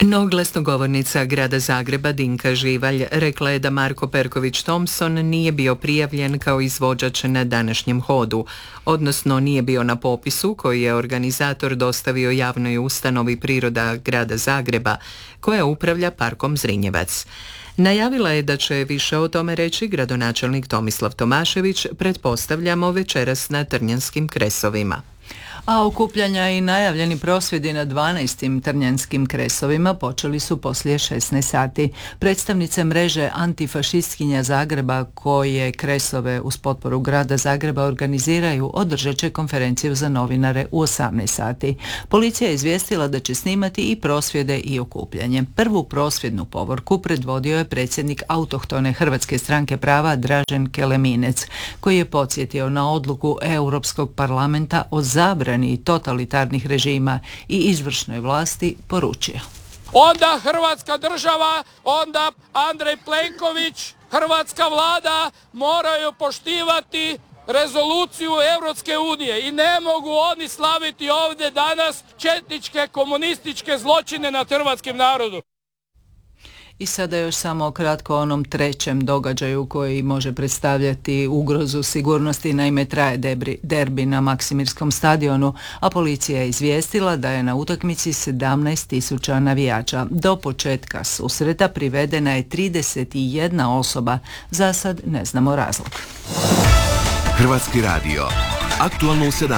No, glasnogovornica grada Zagreba Dinka Živalj rekla je da Marko Perković Thompson nije bio prijavljen kao izvođač na današnjem hodu, odnosno nije bio na popisu koji je organizator dostavio javnoj ustanovi Priroda grada Zagreba, koja upravlja parkom Zrinjevac. Najavila je da će više o tome reći gradonačelnik Tomislav Tomašević, pretpostavljamo večeras na Trnjanskim kresovima. A okupljanja i najavljeni prosvjedi na 12. Trnjanskim kresovima počeli su poslije 16 sati. Predstavnice mreže antifašistkinja Zagreba, koje kresove uz potporu grada Zagreba organiziraju, održat će konferenciju za novinare u 18 sati. Policija je izvijestila da će snimati i prosvjede i okupljanje. Prvu prosvjednu povorku predvodio je predsjednik autohtone Hrvatske stranke prava Dražen Keleminec, koji je podsjetio na odluku Europskog parlamenta o zabrani totalitarnih režima i izvršnoj vlasti poručio. Onda Hrvatska država, onda Andrej Plenković, hrvatska vlada moraju poštivati rezoluciju Europske unije i ne mogu oni slaviti ovdje danas četničke komunističke zločine nad hrvatskim narodom. I sada još samo kratko o onom trećem događaju koji može predstavljati ugrozu sigurnosti. Naime, traje derbi na Maksimirskom stadionu, a policija je izvijestila da je na utakmici 17.000 navijača. Do početka susreta privedena je 31 osoba. Za sad ne znamo razlog. Hrvatski radio. Aktualno u 17.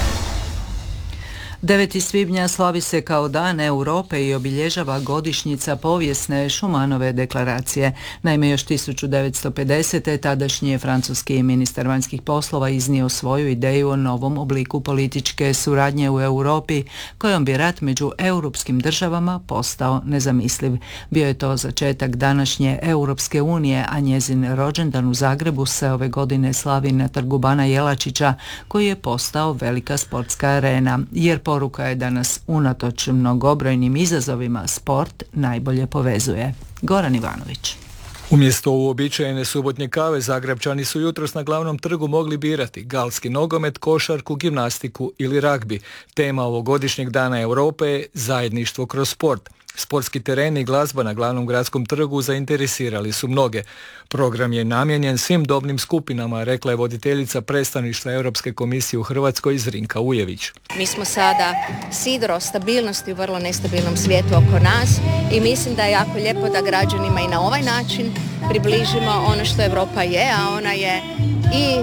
9. svibnja slavi se kao Dan Europe i obilježava godišnjica povijesne Schumanove deklaracije. Naime, još 1950. tadašnji je francuski ministar vanjskih poslova iznio svoju ideju o novom obliku političke suradnje u Europi, kojom bi rat među europskim državama postao nezamisliv. Bio je to začetak današnje Europske unije, a njezin rođendan u Zagrebu se ove godine slavi na trgu Bana Jelačića, koji je postao velika sportska arena, jer poruka je da nas unatoč mnogobrojnim izazovima sport najbolje povezuje. Goran Ivanović. Umjesto uobičajene subotnje kave, Zagrepčani su jutros na glavnom trgu mogli birati galski nogomet, košarku, gimnastiku ili ragbi. Tema ovogodišnjeg Dana Europe je zajedništvo kroz sport. Sportski tereni i glazba na glavnom gradskom trgu zainteresirali su mnoge. Program je namijenjen svim dobnim skupinama, rekla je voditeljica predstavništva Europske komisije u Hrvatskoj Zrinka Ujević. Mi smo sada sidro stabilnosti u vrlo nestabilnom svijetu oko nas i mislim da je jako lijepo da građanima i na ovaj način približimo ono što Europa je, a ona je i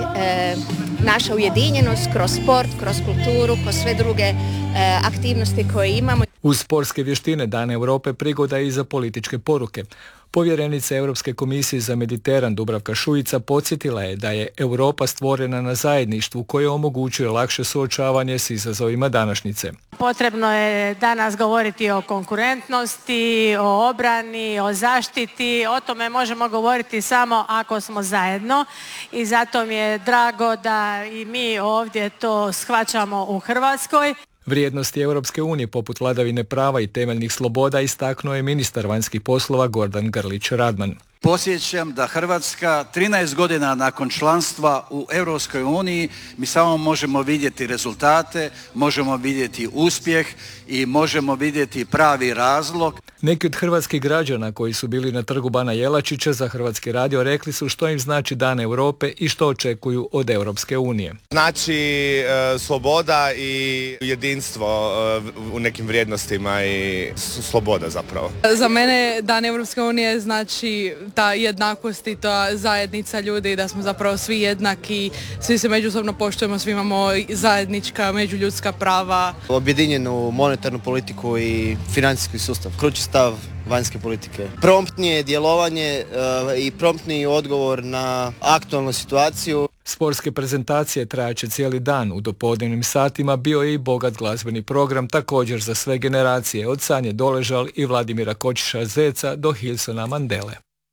naša ujedinjenost kroz sport, kroz kulturu, kroz sve druge aktivnosti koje imamo. Uz sportske vještine Dan Europe prigoda je i za političke poruke. Povjerenica Europske komisije za Mediteran Dubravka Šuica podsjetila je da je Europa stvorena na zajedništvu koje omogućuje lakše suočavanje s izazovima današnjice. Potrebno je danas govoriti o konkurentnosti, o obrani, o zaštiti. O tome možemo govoriti samo ako smo zajedno i zato mi je drago da i mi ovdje to shvaćamo u Hrvatskoj. Vrijednosti Europske unije poput vladavine prava i temeljnih sloboda istaknuo je ministar vanjskih poslova Gordan Grlić Radman. Podsjećam da Hrvatska 13 godina nakon članstva u Europskoj uniji mi samo možemo vidjeti rezultate, možemo vidjeti uspjeh i možemo vidjeti pravi razlog. Neki od hrvatskih građana koji su bili na trgu Bana Jelačića za Hrvatski radio rekli su što im znači Dan Europe i što očekuju od Europske unije. Znači sloboda i jedinstvo u nekim vrijednostima i sloboda zapravo. Za mene Dan Europske unije znači ta jednakost i ta zajednica ljudi, da smo zapravo svi jednaki, svi se međusobno poštujemo, svi imamo zajednička međuljudska prava. Objedinjenu monetarnu politiku i financijski sustav, ključni stav vanjske politike. Promptnije djelovanje i promptniji odgovor na aktualnu situaciju. Sportske prezentacije trajaće cijeli dan. U dopodnevnim satima bio je i bogat glazbeni program, također za sve generacije, od Sanje Doležal i Vladimira Kočiša Zeca do Hilsona Mandele.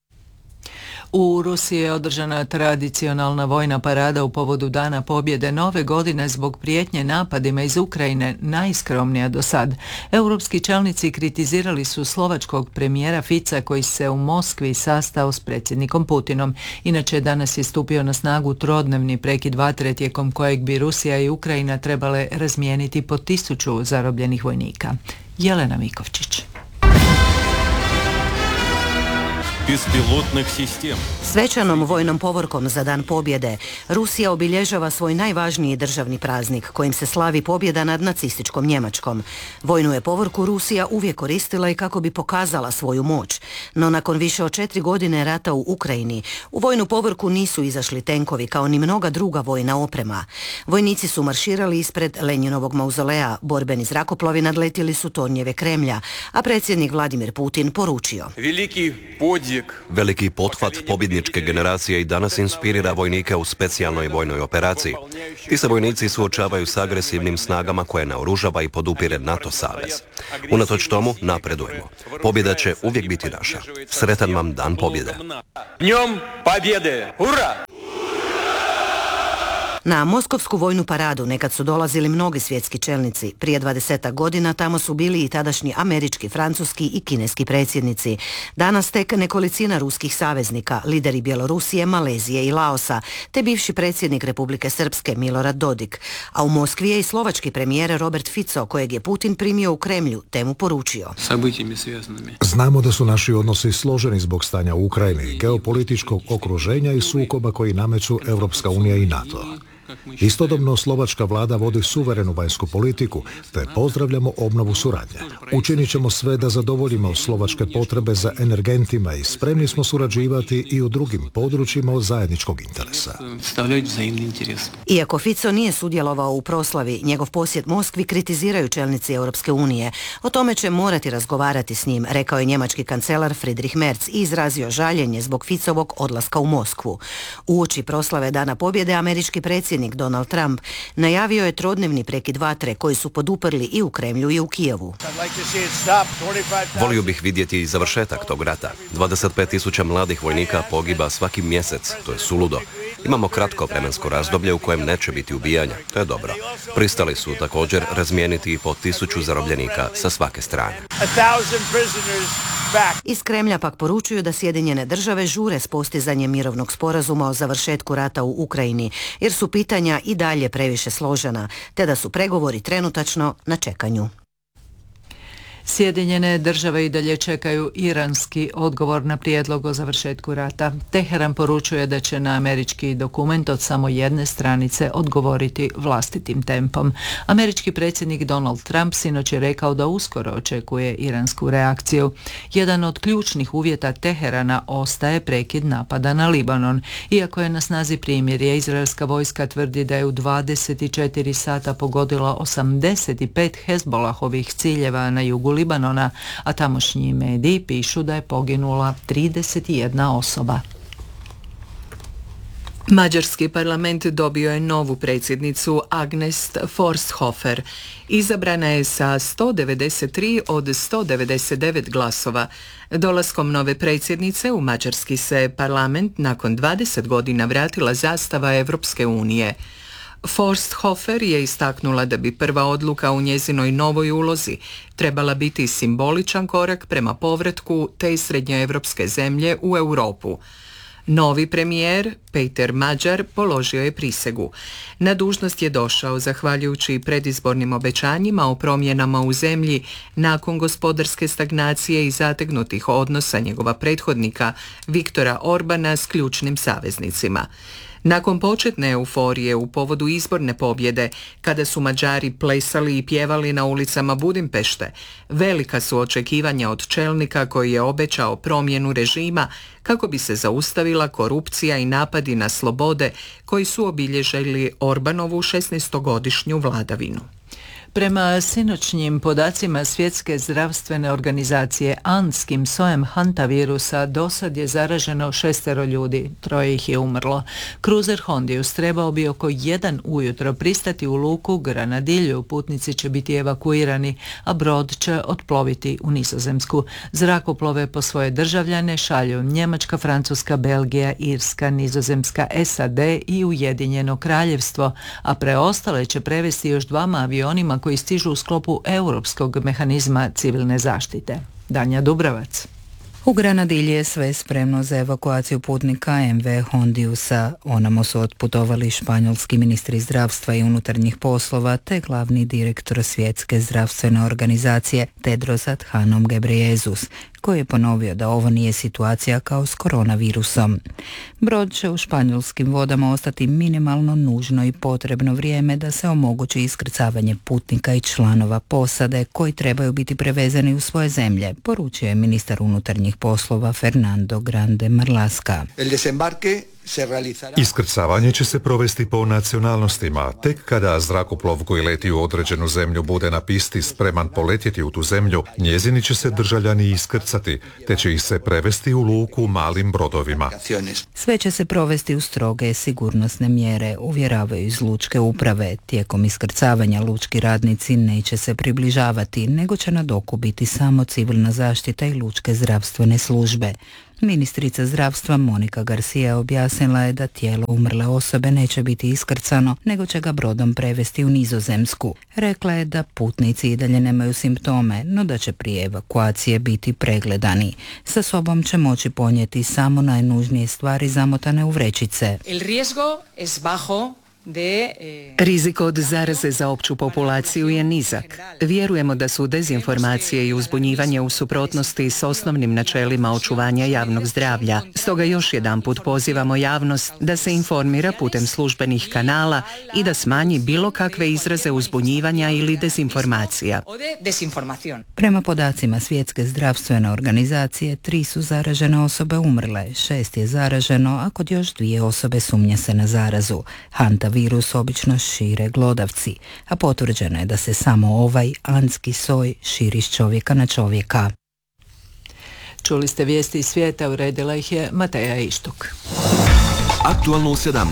U Rusiji je održana tradicionalna vojna parada u povodu Dana pobjede. Nove godine zbog prijetnje napadima iz Ukrajine najskromnija do sad. Europski čelnici kritizirali su slovačkog premijera Fica koji se u Moskvi sastao s predsjednikom Putinom. Inače, danas je stupio na snagu trodnevni prekid vatre tijekom kojeg bi Rusija i Ukrajina trebale razmijeniti po 1000 zarobljenih vojnika. Jelena Mikovčić. беспилотных систем. Svečanom vojnom povorkom za Dan pobjede Rusija obilježava svoj najvažniji državni praznik kojim se slavi pobjeda nad nacističkom Njemačkom. Vojnu je povorku Rusija uvijek koristila i kako bi pokazala svoju moć. No nakon više od 4 godine rata u Ukrajini, u vojnu povorku nisu izašli tenkovi kao ni mnoga druga vojna oprema. Vojnici su marširali ispred Lenjinovog mauzolea, borbeni zrakoplovi nadletjeli su tornjeve Kremlja, a predsjednik Vladimir Putin poručio: Veliki pothvat pobjedničke generacije i danas inspirira vojnike u specijalnoj vojnoj operaciji. Ti se vojnici suočavaju s agresivnim snagama koje naoružava i podupire NATO savez. Unatoč tomu napredujemo. Pobjeda će uvijek biti naša. Sretan vam Dan pobjede. Dnjem pobjede! Ura! Na Moskovsku vojnu paradu nekad su dolazili mnogi svjetski čelnici. Prije 20 godina tamo su bili i tadašnji američki, francuski i kineski predsjednici. Danas tek nekolicina ruskih saveznika, lideri Bjelorusije, Malezije i Laosa, te bivši predsjednik Republike Srpske Milorad Dodik. A u Moskvi je i slovački premijer Robert Fico, kojeg je Putin primio u Kremlju, te mu poručio: Znamo da su naši odnosi složeni zbog stanja u Ukrajini, geopolitičkog okruženja i sukoba koji nameću Europska unija i NATO. Istodobno slovačka vlada vodi suverenu vanjsku politiku, te pozdravljamo obnovu suradnje. Učinit ćemo sve da zadovoljimo slovačke potrebe za energentima i spremni smo surađivati i u drugim područjima od zajedničkog interesa. Iako Fico nije sudjelovao u proslavi, njegov posjet Moskvi kritiziraju čelnici Europske unije. O tome će morati razgovarati s njim, rekao je njemački kancelar Friedrich Merz i izrazio žaljenje zbog Ficovog odlaska u Moskvu. Uoči proslave Dana pobjede američki predsjednik Donald Trump najavio je trodnevni prekid vatre koji su poduprli i u Kremlju i u Kijevu. Volio bih vidjeti i završetak tog rata. 25.000 mladih vojnika pogiba svaki mjesec, to je suludo. Imamo kratko vremensko razdoblje u kojem neće biti ubijanja, to je dobro. Pristali su također razmijeniti i po 1000 zarobljenika sa svake strane. Iz Kremlja pak poručuju da Sjedinjene države žure s postizanjem mirovnog sporazuma o završetku rata u Ukrajini, jer su pitanja i dalje previše složena, te da su pregovori trenutačno na čekanju. Sjedinjene države i dalje čekaju iranski odgovor na prijedlog o završetku rata. Teheran poručuje da će na američki dokument od samo jedne stranice odgovoriti vlastitim tempom. Američki predsjednik Donald Trump sinoć je rekao da uskoro očekuje iransku reakciju. Jedan od ključnih uvjeta Teherana ostaje prekid napada na Libanon. Iako je na snazi primirje, izraelska vojska tvrdi da je u 24 sata pogodila 85 Hezbollahovih ciljeva na jugu Libanona, a tamošnji mediji pišu da je poginula 31 osoba. Mađarski parlament dobio je novu predsjednicu Agnes Forsthofer. Izabrana je sa 193 od 199 glasova. Dolaskom nove predsjednice u mađarski se parlament nakon 20 godina vratila zastava Europske unije. Forsthofer je istaknula da bi prva odluka u njezinoj novoj ulozi trebala biti simboličan korak prema povratku te srednjoevropske zemlje u Europu. Novi premijer, Peter Mađar, položio je prisegu. Na dužnost je došao zahvaljujući predizbornim obećanjima o promjenama u zemlji nakon gospodarske stagnacije i zategnutih odnosa njegova prethodnika Viktora Orbana s ključnim saveznicima. Nakon početne euforije u povodu izborne pobjede, kada su Mađari plesali i pjevali na ulicama Budimpešte, velika su očekivanja od čelnika koji je obećao promjenu režima kako bi se zaustavila korupcija i napadi na slobode koji su obilježili Orbanovu 16-godišnju vladavinu. Prema sinoćnjim podacima Svjetske zdravstvene organizacije, andskim sojem hantavirusa dosad je zaraženo 6 ljudi, 3 ih je umrlo. Kruzer Hondius trebao bi oko 1 ujutro pristati u luku Granadilju, putnici će biti evakuirani, a brod će otploviti u Nizozemsku. Zrakoplove po svoje državljane šalju Njemačka, Francuska, Belgija, Irska, Nizozemska, SAD i Ujedinjeno Kraljevstvo, a preostale će prevesti još 2 avionima koji stižu u sklopu europskog mehanizma civilne zaštite. Danja Dubravac. U Granadilji je sve spremno za evakuaciju putnika MV Hondiusa. Onamo su otputovali španjolski ministri zdravstva i unutarnjih poslova te glavni direktor Svjetske zdravstvene organizacije Tedros Adhanom Ghebreyesus. koji je ponovio da ovo nije situacija kao s koronavirusom. Brod će u španjolskim vodama ostati minimalno nužno i potrebno vrijeme da se omogući iskrcavanje putnika i članova posade koji trebaju biti prevezani u svoje zemlje, poručio je ministar unutarnjih poslova Fernando Grande Marlaska. Iskrcavanje će se provesti po nacionalnostima. Tek kada zrakoplov koji leti u određenu zemlju bude na pisti spreman poletjeti u tu zemlju, njezini će se državljani iskrcati, te će ih se prevesti u luku malim brodovima. Sve će se provesti u stroge sigurnosne mjere, uvjeravaju iz lučke uprave. Tijekom iskrcavanja lučki radnici neće se približavati, nego će na doku biti samo civilna zaštita i lučke zdravstvene službe. Ministrica zdravstva Monika Garcia objasnila je da tijelo umrle osobe neće biti iskrcano, nego će ga brodom prevesti u Nizozemsku. Rekla je da putnici i dalje nemaju simptome, no da će prije evakuacije biti pregledani. Sa sobom će moći ponijeti samo najnužnije stvari zamotane u vrećice. El riesgo es bajo. Rizik od zaraze za opću populaciju je nizak. Vjerujemo da su dezinformacije i uzbunjivanje u suprotnosti s osnovnim načelima očuvanja javnog zdravlja. Stoga još jedanput pozivamo javnost da se informira putem službenih kanala i da smanji bilo kakve izraze uzbunjivanja ili dezinformacija. Prema podacima Svjetske zdravstvene organizacije, 3 su zaražene osobe umrle, 6 je zaraženo, a kod još 2 osobe sumnja se na zarazu. Virus obično šire glodavci, a potvrđeno je da se samo ovaj andski soj širi s čovjeka na čovjeka. Čuli ste vijesti iz svijeta, uredila ih je Mateja Ištuk. Aktualno u 17.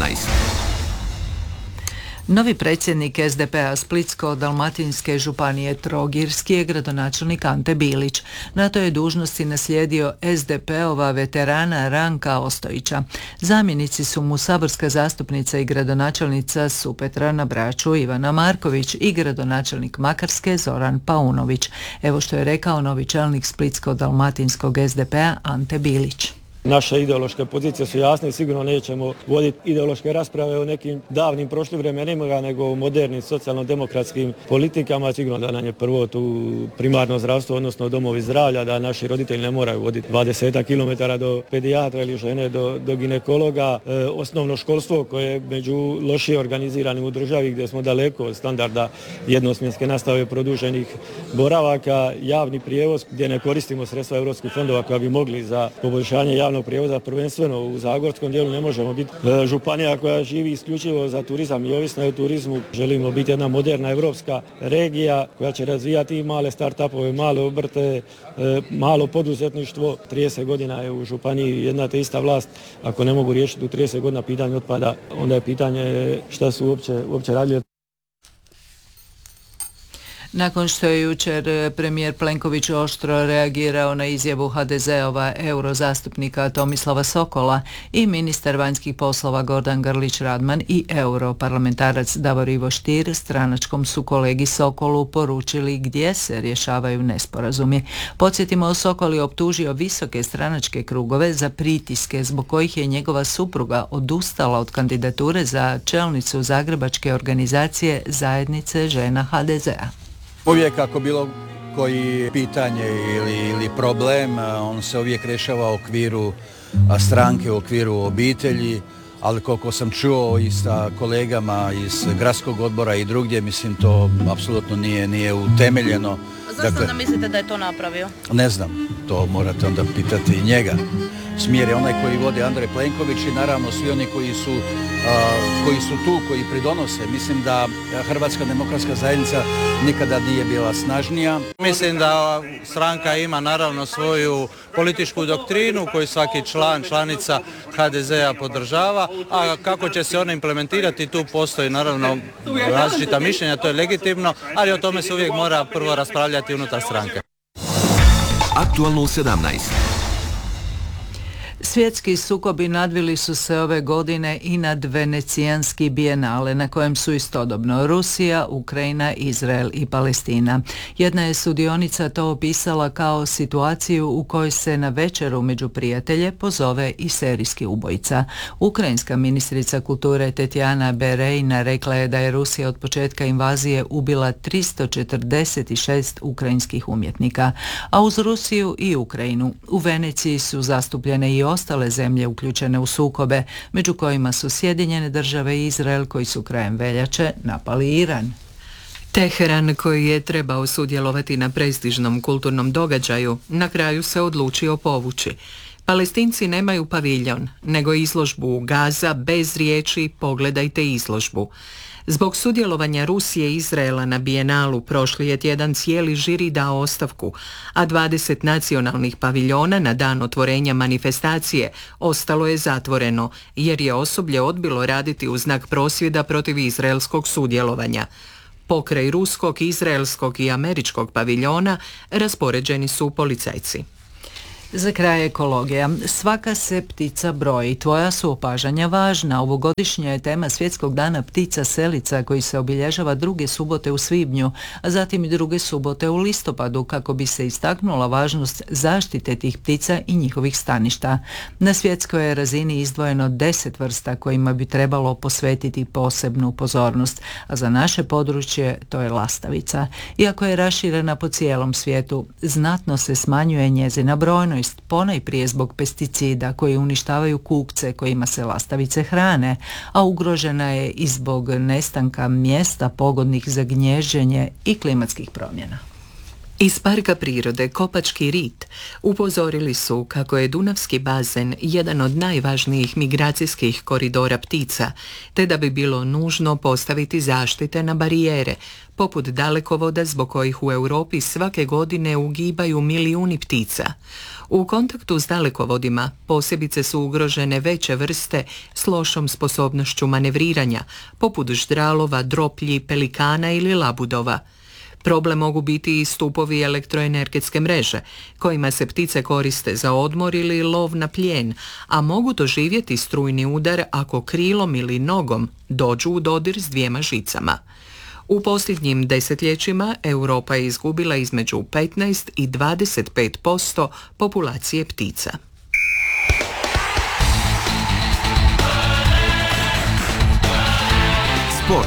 Novi predsjednik SDP-a Splitsko-dalmatinske županije Trogirski je gradonačelnik Ante Bilić. Na toj je dužnosti naslijedio SDP-ova veterana Ranka Ostojića. Zamjenici su mu saborska zastupnica i gradonačelnica Supetra na Braču Ivana Marković i gradonačelnik Makarske Zoran Paunović. Evo što je rekao novi čelnik Splitsko-dalmatinskog SDP-a Ante Bilić. Naše ideološke pozicije su jasne i sigurno nećemo voditi ideološke rasprave o nekim davnim prošlim vremenima, nego o modernim socijalno-demokratskim politikama. Sigurno da nam je prvo tu primarno zdravstvo, odnosno domovi zdravlja, da naši roditelji ne moraju voditi 20 km do pedijatra ili žene do ginekologa. Osnovno školstvo koje je među lošije organiziranim u državi, gdje smo daleko od standarda jednosmjenske nastave produženih boravaka, javni prijevoz gdje ne koristimo sredstva europskih fondova koja bi mogli za poboljšanje javnog prijevoza, prvenstveno u zagorskom dijelu. Ne možemo biti županija koja živi isključivo za turizam i ovisna je o turizmu. Želimo biti jedna moderna evropska regija koja će razvijati i male start-upove, male obrte, malo poduzetništvo. 30 godina je u županiji jedna te ista vlast. Ako ne mogu riješiti u 30 godina pitanje otpada, onda je pitanje šta su uopće radili. Nakon što je jučer premijer Plenković oštro reagirao na izjavu HDZ-ova eurozastupnika Tomislava Sokola i ministar vanjskih poslova Gordan Grlić Radman i europarlamentarac Davor Ivo Stier, stranačkom su kolegi Sokolu poručili gdje se rješavaju nesporazumi. Podsjetimo, Sokol je optužio visoke stranačke krugove za pritiske zbog kojih je njegova supruga odustala od kandidature za čelnicu zagrebačke organizacije Zajednice žena HDZ-a. Uvijek ako bilo koji pitanje ili problem, on se uvijek rješava u okviru stranke, u okviru obitelji, ali koliko sam čuo i sa kolegama iz gradskog odbora i drugdje, mislim to apsolutno nije utemeljeno. Zašto onda mislite da je to napravio? Ne znam, to morate onda pitati njega. Smjer je onaj koji vodi Andrej Plenković i naravno svi oni koji su tu, koji pridonose. Mislim da Hrvatska demokratska zajednica nikada nije bila snažnija. Mislim da stranka ima naravno svoju političku doktrinu koju svaki članica HDZ-a podržava, a kako će se ona implementirati, tu postoji naravno različita mišljenja, to je legitimno, ali o tome se uvijek mora prvo raspravljati unutar stranke. Aktualno u 17. Svjetski sukobi nadvili su se ove godine i nad Venecijanski bijenale, na kojem su istodobno Rusija, Ukrajina, Izrael i Palestina. Jedna je sudionica to opisala kao situaciju u kojoj se na večeru među prijatelje pozove i serijski ubojica. Ukrajinska ministrica kulture Tetjana Berejna rekla je da je Rusija od početka invazije ubila 346 ukrajinskih umjetnika, a uz Rusiju i Ukrajinu u Veneciji su zastupljene i ostale zemlje uključene u sukobe, među kojima su Sjedinjene Države i Izrael, koji su krajem veljače napali Iran. Teheran, koji je trebao sudjelovati na prestižnom kulturnom događaju, na kraju se odlučio povući. Palestinci nemaju paviljon, nego izložbu Gaza bez riječi "pogledajte izložbu". Zbog sudjelovanja Rusije i Izraela na bijenalu prošli je tjedan cijeli žiri dao ostavku, a 20 nacionalnih paviljona na dan otvorenja manifestacije ostalo je zatvoreno, jer je osoblje odbilo raditi u znak prosvjeda protiv izraelskog sudjelovanja. Pokraj ruskog, izraelskog i američkog paviljona raspoređeni su policajci. Za kraj ekologija. Svaka se ptica broji. Tvoja su opažanja važna. Ovogodišnja je tema Svjetskog dana ptica selica, koji se obilježava 2. subote u svibnju, a zatim i 2. subote u listopadu, kako bi se istaknula važnost zaštite tih ptica i njihovih staništa. Na svjetskoj je razini izdvojeno 10 vrsta kojima bi trebalo posvetiti posebnu pozornost, a za naše područje to je lastavica. Iako je raširena po cijelom svijetu, znatno se smanjuje njezina brojnost, ponajprije zbog pesticida koji uništavaju kukce kojima se lastavice hrane, a ugrožena je i zbog nestanka mjesta pogodnih za gnježđenje i klimatskih promjena. Iz Parka prirode Kopački rit upozorili su kako je Dunavski bazen jedan od najvažnijih migracijskih koridora ptica, te da bi bilo nužno postaviti zaštite na barijere, poput dalekovoda zbog kojih u Europi svake godine ugibaju milijuni ptica. U kontaktu s dalekovodima posebice su ugrožene veće vrste s lošom sposobnošću manevriranja, poput ždralova, droplji, pelikana ili labudova. Problem mogu biti i stupovi elektroenergetske mreže, kojima se ptice koriste za odmor ili lov na plijen, a mogu doživjeti strujni udar ako krilom ili nogom dođu u dodir s 2 žicama. U posljednjim desetljećima Europa je izgubila između 15 i 25% populacije ptica. Sport.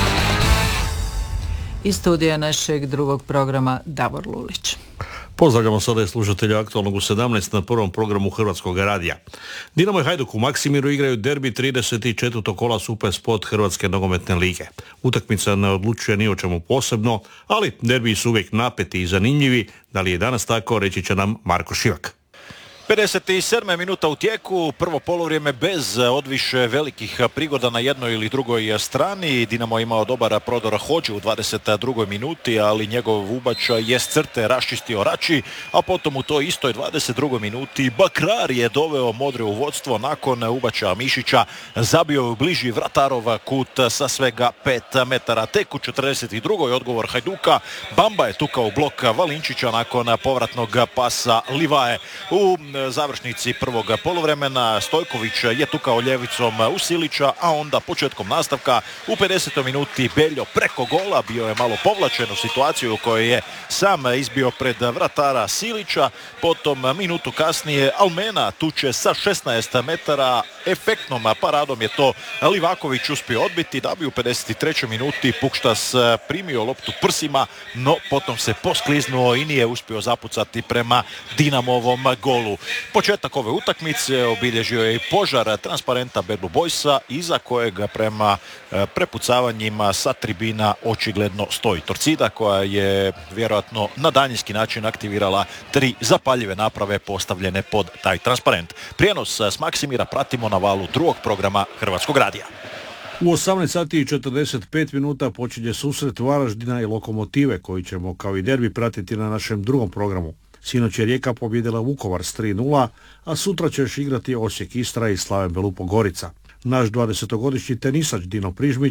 Iz studija našeg drugog programa Davor Lulić. Pozdravljamo sada slušatelja Aktualnog u 17 na prvom programu Hrvatskog radija. Dinamo i Hajduk u Maksimiru igraju derbi 34. kola Super Sport Hrvatske nogometne lige. Utakmica ne odlučuje ni o čemu posebno, ali derbiji su uvijek napeti i zanimljivi. Da li je danas tako, reći će nam Marko Šivak. 57. minuta u tijeku, prvo poluvrijeme bez odviše velikih prigoda na jednoj ili drugoj strani. Dinamo je imao dobar prodor Hodži u 22. minuti, ali njegov ubač je s crte raščistio Rači, a potom u toj istoj 22. minuti Bakrar je doveo Modre u vodstvo nakon ubača Mišića, zabio u bliži vratarov kut sa svega 5 metara. Tek u 42. odgovor Hajduka, Bamba je tukao u blok Valinčića nakon povratnog pasa Livaje. U završnici prvog poluvremena Stojković je tukao ljevicom u Silića, a onda početkom nastavka u 50. minuti Beljo preko gola, bio je malo povlačen u situaciju u kojoj je sam izbio pred vratara Silića. Potom minutu kasnije Almena tuče sa 16 metara, efektnom paradom je to Livaković uspio odbiti, da bi u 53. minuti Pukštas primio loptu prsima, no potom se poskliznuo i nije uspio zapucati prema Dinamovom golu. Početak ove utakmice obilježio je i požar transparenta Bad Blue Boysa, iza kojeg prema prepucavanjima sa tribina očigledno stoji Torcida, koja je vjerojatno na daljinski način aktivirala 3 zapaljive naprave postavljene pod taj transparent. Prijenos s Maksimira pratimo na valu drugog programa Hrvatskog radija. U 18 sati i 45 minuta počinje susret Varaždina i Lokomotive, koji ćemo kao i derbi pratiti na našem drugom programu. Sinoć je Rijeka pobjedila Vukovar s 3:0, a sutra će još igrati Osijek Istra i Slaven Belupo Gorica. Naš 20-godišnji tenisač Dino Prižmić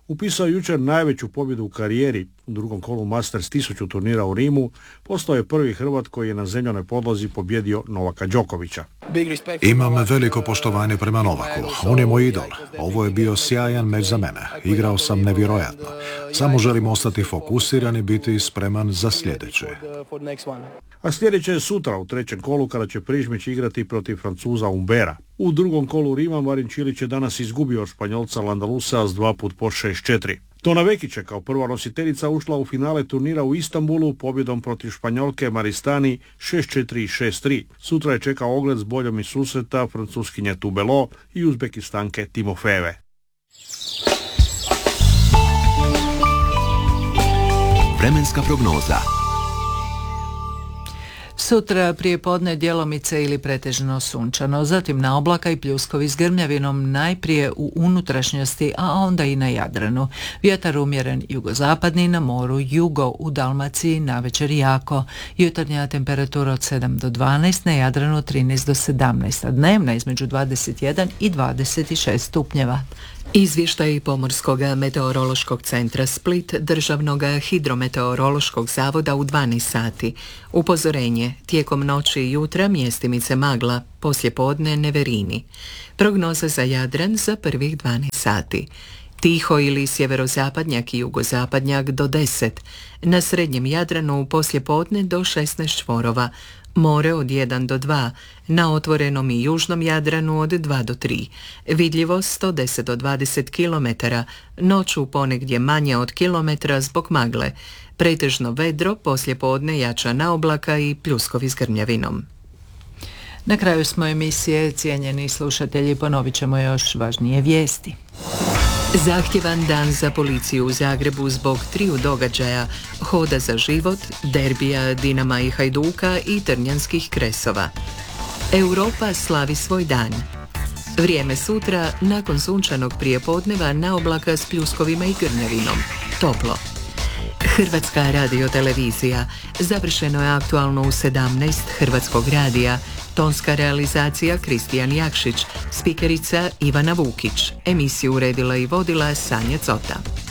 Upisao je jučer najveću pobjedu u karijeri u drugom kolu Masters 1000 turnira u Rimu, postao je prvi Hrvat koji je na zemljanoj podlozi pobjedio Novaka Đokovića. Imam veliko poštovanje prema Novaku. On je moj idol. Ovo je bio sjajan meč za mene. Igrao sam nevjerojatno. Samo želim ostati fokusiran i biti spreman za sljedeće. A sljedeće je sutra u trećem kolu kada će Prižmić igrati protiv Francuza Humbera. U drugom kolu Rima Marin Čilić je danas izgubio od Španjolca Landalusa s 2 po 6-4. Tona Vekić je kao prva nositeljica ušla u finale turnira u Istanbulu pobjedom protiv Španjolke Maristani 6-4 i 6-3. Sutra je čekao ogled s boljom iz susreta Francuskinje Tubelo i Uzbekistanke Timofejeve. Vremenska prognoza. Sutra prije podne djelomice ili pretežno sunčano, zatim na oblaka i pljuskovi s grmljavinom najprije u unutrašnjosti, a onda i na Jadranu. Vjetar umjeren jugozapadni, na moru jugo, u Dalmaciji navečer jako. Jutarnja temperatura od 7 do 12, na Jadranu 13 do 17, a dnevna između 21 i 26 stupnjeva. Izvještaj Pomorskog meteorološkog centra Split, Državnog hidrometeorološkog zavoda u 12 sati. Upozorenje, tijekom noći i jutra mjestimice magla, poslijepodne neverini. Prognoza za Jadran za prvih 12 sati. Tiho ili sjeverozapadnjak i jugozapadnjak do 10. Na srednjem Jadranu poslijepodne do 16 čvorova. More od 1 do 2, na otvorenom i južnom Jadranu od 2 do 3. Vidljivost 110 do 20 km, noću ponegdje manje od kilometra zbog magle. Pretežno vedro, poslijepodne jača naoblaka i pljuskovi s grmljavinom. Na kraju smo emisije, cijenjeni slušatelji, ponovit ćemo još važnije vijesti. Zahtjevan dan za policiju u Zagrebu zbog 3 događaja: Hoda za život, derbija Dinama i Hajduka i Trnjanskih Kresova. Europa slavi svoj dan. Vrijeme sutra, nakon sunčanog prijepodneva, na oblaka s pljuskovima i grmljavinom. Toplo. Hrvatska radiotelevizija. Završeno je aktualno u 17 Hrvatskog radija. Tonska realizacija Kristijan Jakšić, spikerica Ivana Vukić. Emisiju uredila i vodila Sanja Cota.